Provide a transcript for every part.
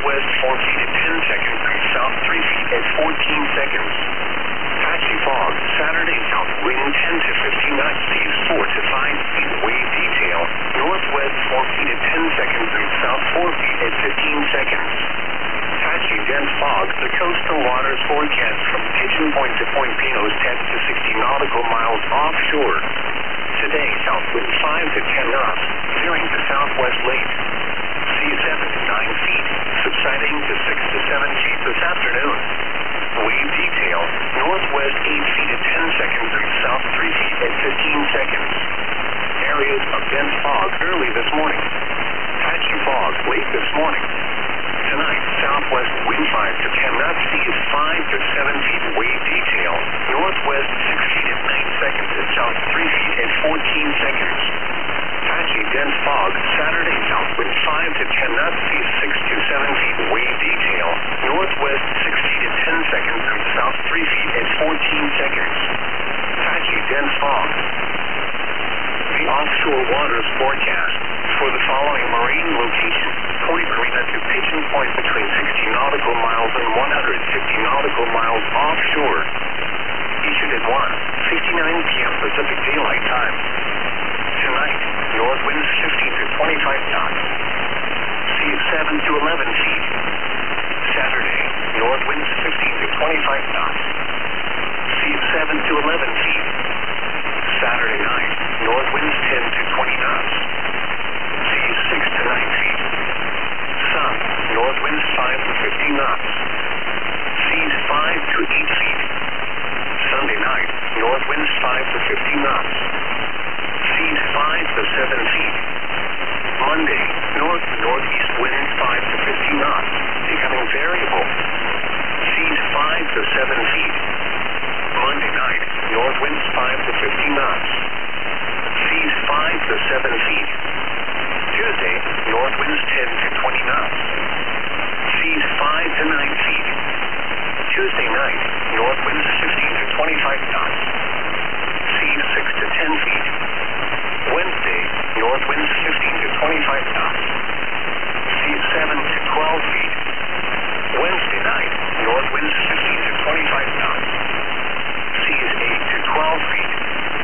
northwest 4 feet at 10 seconds and south 3 feet at 14 seconds. Patchy fog. Saturday, south wind 10 to 15 knots, seas 4 to 5 feet. Wave detail. Northwest 4 feet at 10 seconds and south 4 feet at 15 seconds. Patchy dense fog. The coastal waters forecast from Pigeon Point to Point Pinos 10 to 60 nautical miles offshore. Today, south wind 5 to 10 knots, veering to southwest late. Sea 7 to 9 feet, subsiding to 6 to 7 feet this afternoon. Wave detail, northwest 8 feet at 10 seconds and south 3 feet at 15 seconds. Areas of dense fog early this morning. Patchy fog late this morning. Tonight, southwest wind 5 to 10 knots, seas 5 to 7 feet. Wave detail, northwest 6 feet at 9 seconds and south 3 feet at 14 seconds. Patchy dense fog. Saturday, south wind 5 to 10 knots, seas 6 to 7 feet. Wave detail, northwest 6 feet at 10 seconds and south 3 feet at 14 seconds. Patchy dense fog. The offshore waters forecast for the following marine locations: Point Marina to Pigeon Point between 60 nautical miles and 150 nautical miles offshore. Issued at 1:59 p.m. Pacific Daylight Time. Tonight, north winds 15 to 25 knots. Seas 7 to 11 feet. Saturday, north winds 15 to 25 knots. Seas 7 to 11 feet. Saturday night, north winds 10 to 20 knots. Seas 6 to 9 feet. Sun, north winds 5 to 15 knots. Seas 5 to 8 feet. Sunday night, north winds 5 to 15 knots. Seas 5 to 7 feet. Monday, north to northeast wind 5 to 15 knots, becoming variable. Seas 5 to 7 feet. Monday night, north winds 5 to 15 knots. Seas 5 to 7 feet. Tuesday, north winds 10 to 20 knots. Seas 5 to 9 feet. Tuesday night, north winds 15 to 25 knots. Seas 6 to 10 feet. Wednesday, north winds 15 to 25 knots. Seas 7 to 12 feet. Wednesday night, north winds 15 to 25 knots. Seas 8 to 12 feet.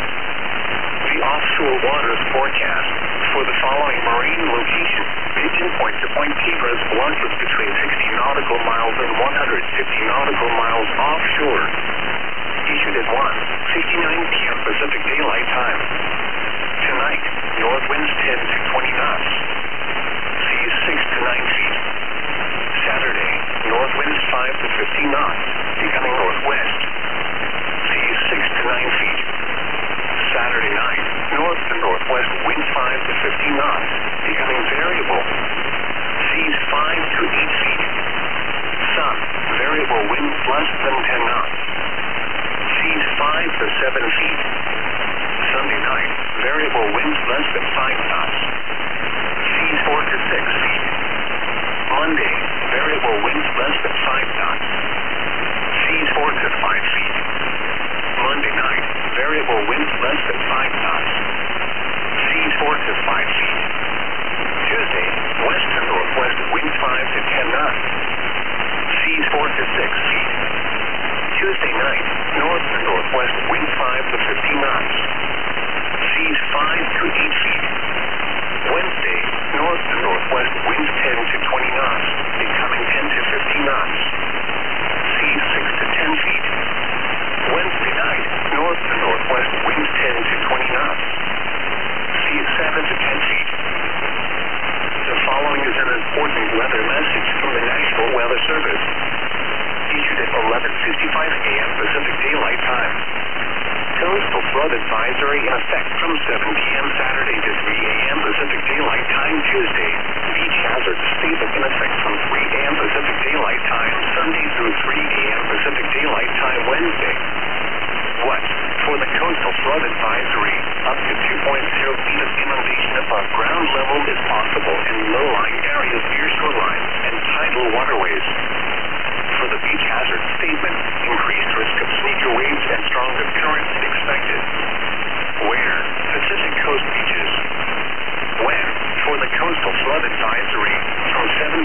The offshore waters forecast for the following marine locations: Pigeon Point to Point Kibras, waters between 60 nautical miles and 150 nautical miles offshore. Issued at 1:59 p.m. Pacific Daylight Time. Tonight, north winds 10 to 20 knots. Seas 6 to 9 feet. Saturday, north winds 5 to 15 knots, becoming northwest. Seas 6 to 9 feet. Saturday night, north to northwest wind 5 to 15 knots, becoming variable. Seas 5 to 8 feet. Sun, variable wind less than 10 knots. Seas 5 to 7 feet. Sunday night, variable winds less than 5 knots. Seas 4 to 6 feet. Monday, variable winds less than 5 knots. Seas 4 to 5 feet. Monday night, variable winds less than 5 knots. Seas 4 to 5 feet. Tuesday, west to northwest wind 5 to 10 knots. Seas 4 to 6 feet. Tuesday night, north to northwest wind 5 to 15 knots. Seas 5 to 8 feet. Wednesday, north to northwest winds 10 to 20 knots, becoming 10 to 15 knots. Seas 6 to 10 feet. Wednesday night, north to northwest winds 10 to 20 knots. Seas 7 to 10 feet. The following is an important weather message from the National Weather Service. Issued at 11:55 a.m. Pacific Daylight Time. Coastal flood advisory in effect from 7 p.m. Saturday to 3 a.m. Pacific Daylight Time Tuesday. Beach hazard statement in effect from 3 a.m. Pacific Daylight Time Sunday through 3 a.m. Pacific Daylight Time Wednesday. What? For the coastal flood advisory, up to 2.0 feet of inundation above ground level is possible in low-lying areas near shore.